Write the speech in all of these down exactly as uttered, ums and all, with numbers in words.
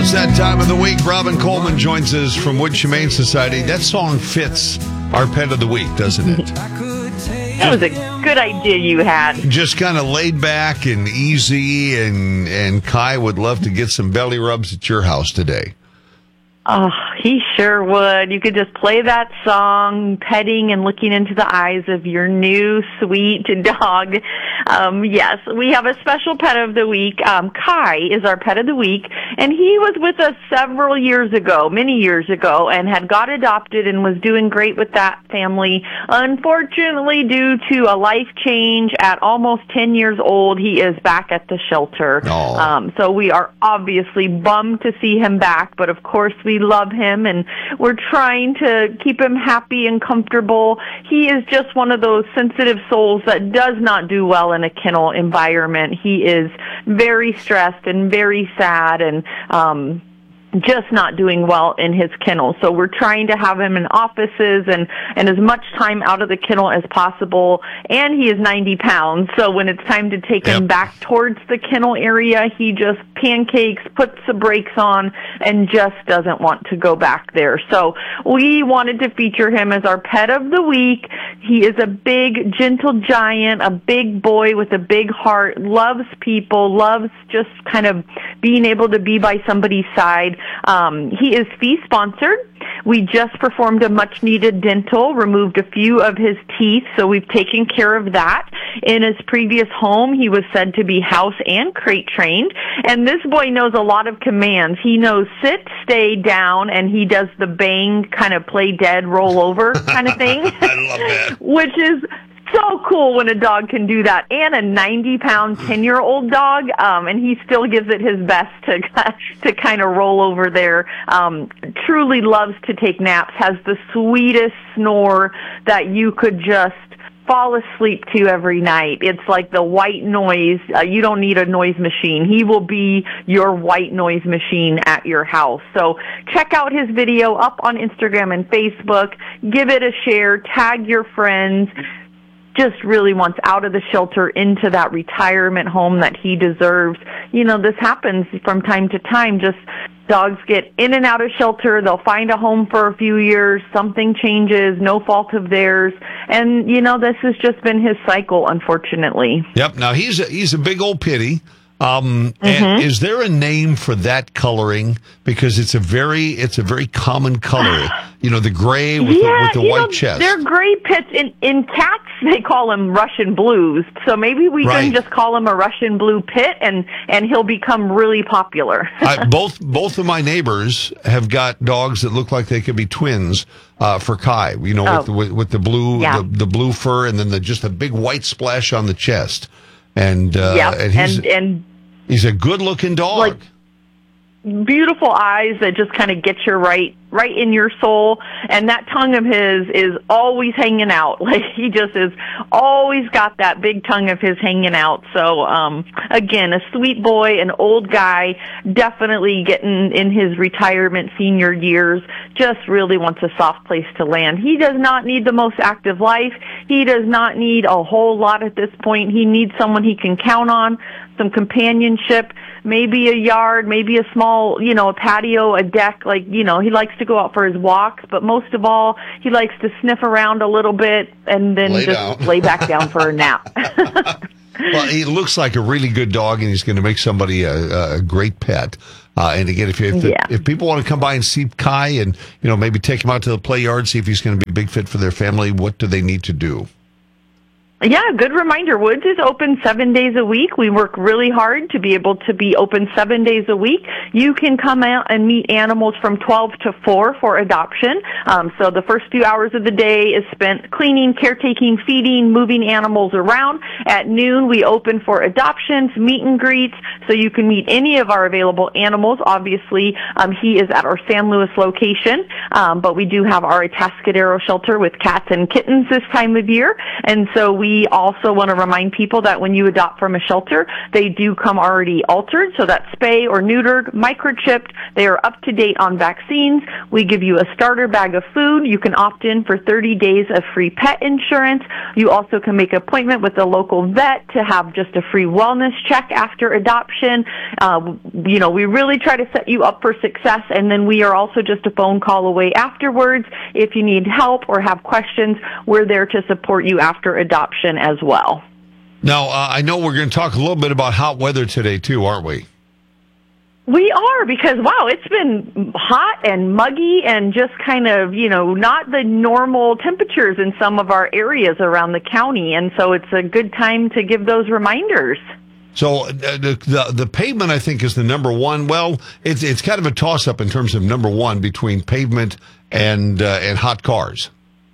it's that time of the week. Robin Coleman joins us from Wood Humane Society. That song fits our pet of the week, doesn't it? That was a good idea you had. Just kind of laid back and easy, and, and Kai would love to get some belly rubs at your house today. Oh, he sure would. You could just play that song, petting and looking into the eyes of your new sweet dog. Um, yes, we have a special pet of the week. Um, Kai is our pet of the week, and he was with us several years ago, many years ago, and had got adopted and was doing great with that family. Unfortunately, due to a life change at almost ten years old, he is back at the shelter. Oh. Um, so we are obviously bummed to see him back, but of course we love him, and we're trying to keep him happy and comfortable. He is just one of those sensitive souls that does not do well in a kennel environment. He is very stressed and very sad, and um just not doing well in his kennel. So we're trying to have him in offices and, and as much time out of the kennel as possible. And he is ninety pounds. So when it's time to take yep. him back towards the kennel area, he just pancakes, puts the brakes on, and just doesn't want to go back there. So we wanted to feature him as our pet of the week. He is a big, gentle giant, a big boy with a big heart, loves people, loves just kind of being able to be by somebody's side. Um, he is fee-sponsored. We just performed a much-needed dental, removed a few of his teeth, so we've taken care of that. In his previous home, he was said to be house and crate trained, and this boy knows a lot of commands. He knows sit, stay, down, and he does the bang, kind of play dead, roll over kind of thing. I love that. Which is so cool when a dog can do that, and a ninety pound, ten year old dog, um, and he still gives it his best to to kind of roll over there. Um, truly loves to take naps, has the sweetest snore that you could just fall asleep to every night. It's like the white noise. Uh, you don't need a noise machine. He will be your white noise machine at your house. So check out his video up on Instagram and Facebook. Give it a share. Tag your friends. Just really wants out of the shelter into that retirement home that he deserves. You know, this happens from time to time. Just dogs get in and out of shelter. They'll find a home for a few years. Something changes, no fault of theirs. And, you know, this has just been his cycle, unfortunately. Yep. Now, he's a, he's a big old pitty. Um, Mm-hmm. and is there a name for that coloring? Because it's a very, it's a very common color. You know, the gray with yeah, the, with the you white know, chest. They're gray pits. In, in cats, they call them Russian blues. So maybe we Right. can just call him a Russian blue pit, and, and he'll become really popular. I, both both of my neighbors have got dogs that look like they could be twins uh, for Kai. You know, Oh. with, the, with with the blue Yeah. the, the blue fur, and then the, just a big white splash on the chest. And uh, yeah, and he's and, and he's a good looking dog. Like, beautiful eyes that just kind of get you right right in your soul, and that tongue of his is always hanging out. Like, he just is always got that big tongue of his hanging out. So um again, a sweet boy, an old guy, definitely getting in his retirement senior years, just really wants a soft place to land. He does not need the most active life. He does not need a whole lot at this point. He needs someone he can count on, some companionship, maybe a yard, maybe a small, you know, a patio, a deck. Like, you know, he likes to go out for his walks, but most of all, he likes to sniff around a little bit and then Lay just down. lay back down for a nap. Well, he looks like a really good dog, and he's going to make somebody a, a great pet. Uh, and again, if you, if, the, Yeah. if people want to come by and see Kai, and you know, maybe take him out to the play yard, see if he's going to be a big fit for their family, what do they need to do? Yeah, good reminder. Woods is open seven days a week. We work really hard to be able to be open seven days a week. You can come out and meet animals from twelve to four for adoption. Um, so the first few hours of the day is spent cleaning, caretaking, feeding, moving animals around. At noon, we open for adoptions, meet and greets, so you can meet any of our available animals. Obviously, um, he is at our San Luis location, um, but we do have our Atascadero shelter with cats and kittens this time of year. And so we we also want to remind people that when you adopt from a shelter, they do come already altered, so that's spay or neutered, microchipped. They are up to date on vaccines. We give you a starter bag of food. You can opt in for thirty days of free pet insurance. You also can make an appointment with a local vet to have just a free wellness check after adoption. Uh, you know, we really try to set you up for success, and then we are also just a phone call away afterwards. If you need help or have questions, we're there to support you after adoption as well. Now, uh, I know we're going to talk a little bit about hot weather today, too, aren't we? We are, because, wow, it's been hot and muggy and just kind of, you know, not the normal temperatures in some of our areas around the county. And so it's a good time to give those reminders. So uh, the, the the pavement, I think, is the number one. Well, it's it's kind of a toss-up in terms of number one between pavement and uh, and hot cars.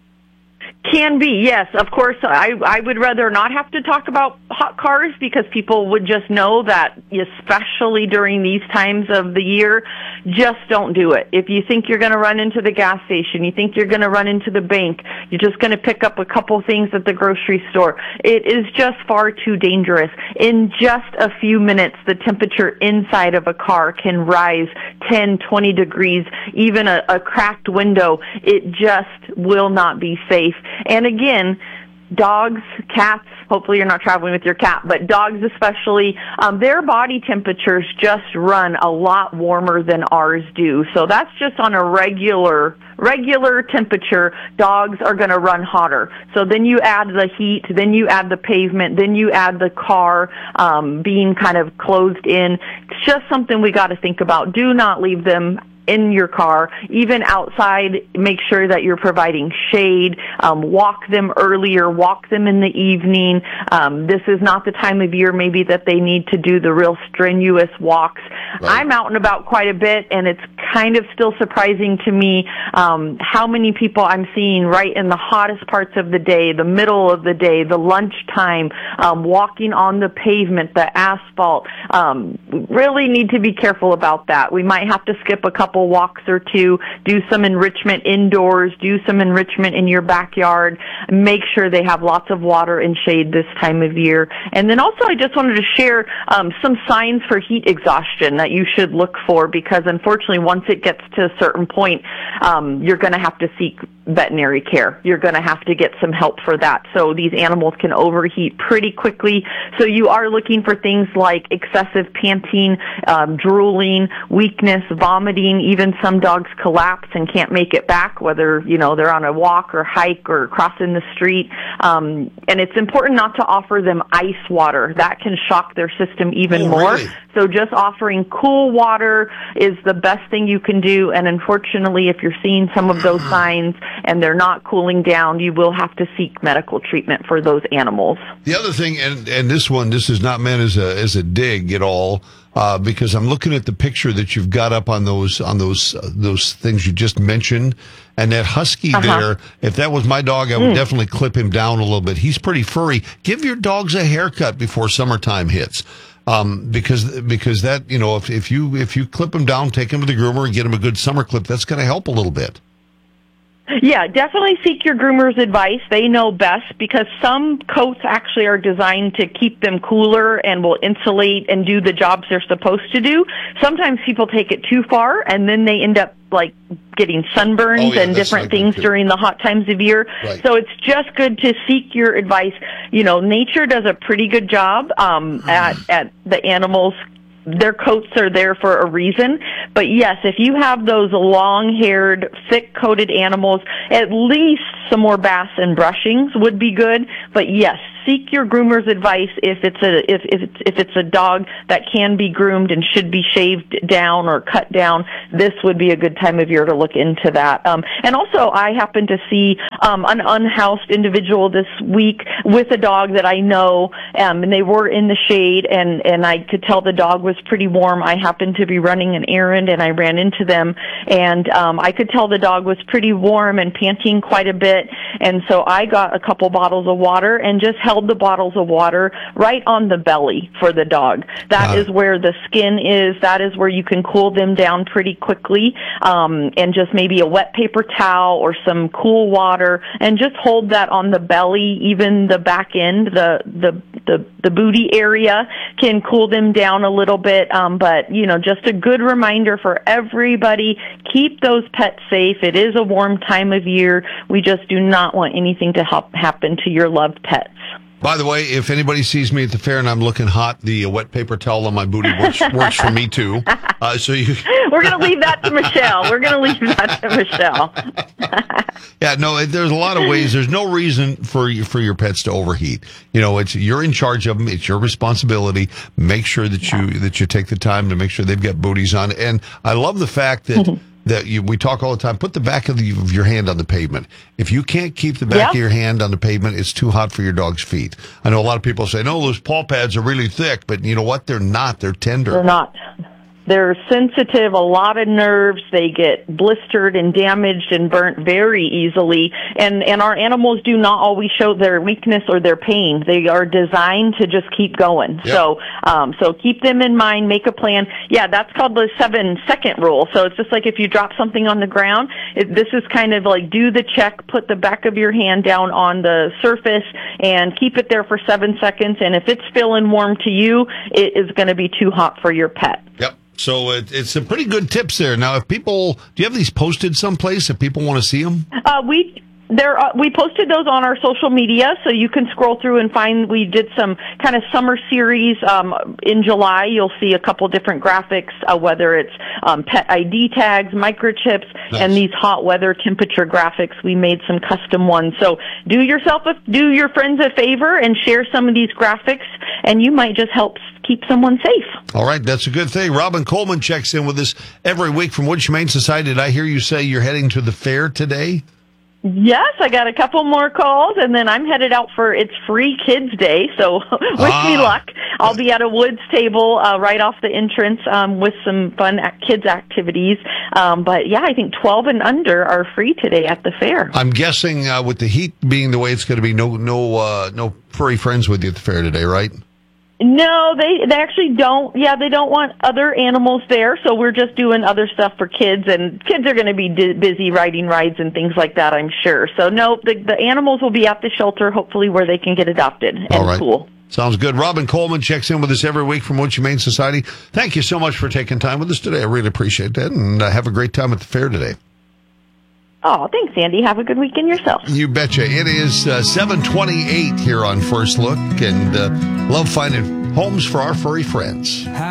Can be, yes. Of course, I, I would rather not have to talk about hot cars because people would just know that, especially during these times of the year, just don't do it. If you think you're going to run into the gas station, you think you're going to run into the bank, you're just going to pick up a couple things at the grocery store, it is just far too dangerous. In just a few minutes, the temperature inside of a car can rise ten, twenty degrees, even a, a cracked window. It just will not be safe. And again, dogs, cats, hopefully you're not traveling with your cat, but dogs especially, um, their body temperatures just run a lot warmer than ours do. So that's just on a regular, regular temperature, dogs are going to run hotter. So then you add the heat, then you add the pavement, then you add the car um, being kind of closed in. It's just something we got to think about. Do not leave them in your car, even outside. Make sure that you're providing shade. Um, walk them earlier. Walk them in the evening. Um, this is not the time of year maybe that they need to do the real strenuous walks. Right. I'm out and about quite a bit, and it's kind of still surprising to me um, how many people I'm seeing right in the hottest parts of the day, the middle of the day, the lunchtime, um, walking on the pavement, the asphalt. Um, really need to be careful about that. We might have to skip a couple walks or two, do some enrichment indoors, do some enrichment in your backyard, make sure they have lots of water and shade this time of year. And then also I just wanted to share um, some signs for heat exhaustion that you should look for, because unfortunately once it gets to a certain point, um, you're going to have to seek veterinary care. You're going to have to get some help for that. So these animals can overheat pretty quickly. So you are looking for things like excessive panting, um, drooling, weakness, vomiting. Even some dogs collapse and can't make it back, whether, you know, they're on a walk or hike or crossing the street. Um, and it's important not to offer them ice water. That can shock their system even oh, more. Really? So just offering cool water is the best thing you can do. And unfortunately, if you're seeing some of those signs and they're not cooling down, you will have to seek medical treatment for those animals. The other thing, and, and this one, this is not meant as a as a dig at all, uh, because I'm looking at the picture that you've got up on those on those uh, those things you just mentioned, and that husky uh-huh. there. If that was my dog, I would mm. definitely clip him down a little bit. He's pretty furry. Give your dogs a haircut before summertime hits. Um, because because that, you know, if if you if you clip them down, take them to the groomer and get them a good summer clip, that's going to help a little bit. Yeah, definitely seek your groomer's advice. They know best, because some coats actually are designed to keep them cooler and will insulate and do the jobs they're supposed to do. Sometimes people take it too far, and then they end up like getting sunburns oh, yeah, and different things during the hot times of year. Right. So it's just good to seek your advice. You know, nature does a pretty good job um, at at the animals. Their coats are there for a reason. But yes, if you have those long-haired, thick-coated animals, at least some more baths and brushings would be good. But yes, seek your groomer's advice if it's a if if it's, if it's a dog that can be groomed and should be shaved down or cut down. This would be a good time of year to look into that. Um, and also, I happened to see um, an unhoused individual this week with a dog that I know, um, and they were in the shade, and and I could tell the dog was pretty warm. I happened to be running an errand, and I ran into them, and um, I could tell the dog was pretty warm and panting quite a bit. And so I got a couple bottles of water and just held held the bottles of water right on the belly for the dog. That is where the skin is. That is where you can cool them down pretty quickly, um, and just maybe a wet paper towel or some cool water, and just hold that on the belly. Even the back end, the the the, the booty area can cool them down a little bit. Um, but you know, just a good reminder for everybody: keep those pets safe. It is a warm time of year. We just do not want anything to help happen to your loved pets. By the way, if anybody sees me at the fair and I'm looking hot, the uh, wet paper towel on my booty works, works for me too. Uh, so you, we're going to leave that to Michelle. We're going to leave that to Michelle. Yeah, no, there's a lot of ways. There's no reason for you, for your pets to overheat. You know, it's you're in charge of them. It's your responsibility. Make sure that you yeah. that you take the time to make sure they've got booties on. And I love the fact that. That you, we talk all the time, put the back of, the, of your hand on the pavement. If you can't keep the back yep. of your hand on the pavement, it's too hot for your dog's feet. I know a lot of people say, no, those paw pads are really thick, but you know what? They're not. They're tender. They're not. They're sensitive, a lot of nerves. They get blistered and damaged and burnt very easily. And, and our animals do not always show their weakness or their pain. They are designed to just keep going. Yep. So, um, so keep them in mind, make a plan. Yeah, that's called the seven second rule. So it's just like if you drop something on the ground, it, this is kind of like do the check, put the back of your hand down on the surface and keep it there for seven seconds. And if it's feeling warm to you, it is going to be too hot for your pet. Yep. So it, it's some pretty good tips there. Now, if people, do you have these posted someplace if people want to see them? Uh, we there uh, we posted those on our social media, so you can scroll through and find. We did some kind of summer series um, in July. You'll see a couple different graphics, uh, whether it's um, pet I D tags, microchips, nice. and these hot weather temperature graphics. We made some custom ones. So do yourself a, do your friends a favor and share some of these graphics, and you might just help keep someone safe. All right, that's a good thing. Robin Coleman checks in with us every week from Wood's Humane Society. Did I hear you say you're heading to the fair today? Yes, I got a couple more calls, and then I'm headed out for it's Free Kids Day, so wish ah. me luck. I'll be at a Woods table uh, right off the entrance um, with some fun ac- kids activities. Um, but, yeah, I think twelve and under are free today at the fair. I'm guessing uh, with the heat being the way it's going to be, no no, uh, no furry friends with you at the fair today, right? No, they they actually don't. Yeah, they don't want other animals there, so we're just doing other stuff for kids, and kids are going to be d- busy riding rides and things like that, I'm sure. So, no, the, the animals will be at the shelter, hopefully where they can get adopted and All right. cool. Sounds good. Robin Coleman checks in with us every week from Wood's Humane Society. Thank you so much for taking time with us today. I really appreciate that, and uh, have a great time at the fair today. Oh, thanks, Andy. Have a good weekend yourself. You betcha. It is uh, seven twenty-eight here on First Look, and uh, love finding homes for our furry friends.